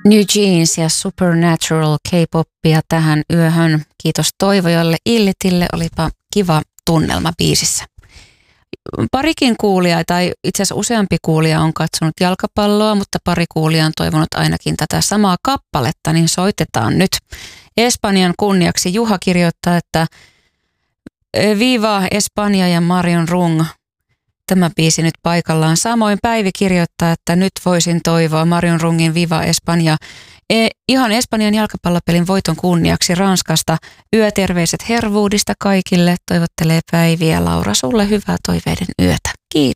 New Jeans ja Supernatural K-popia tähän yöhön. Kiitos Toivojalle Illitille, olipa kiva tunnelma biisissä. Parikin kuulijaa, tai itse asiassa useampi kuulija on katsonut jalkapalloa, mutta pari kuulijaa on toivonut ainakin tätä samaa kappaletta, niin soitetaan nyt. Espanjan kunniaksi Juha kirjoittaa, että Viva Espanja ja Marion Rung. Tämä biisi nyt paikallaan. Samoin Päivi kirjoittaa, että nyt voisin toivoa Marion Rungin Viva Espanja. Ihan Espanjan jalkapallopelin voiton kunniaksi Ranskasta. Yöterveiset Hervuudista kaikille. Toivottelee Päivi ja Laura, sulle hyvää toiveiden yötä. Kiitos.